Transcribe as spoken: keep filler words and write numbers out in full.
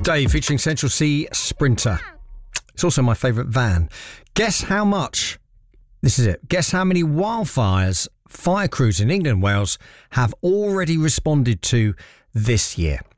Dave featuring Central C Sprinter. It's also my favourite van. Guess how much, this is it, guess how many wildfires fire crews in England and Wales have already responded to this year.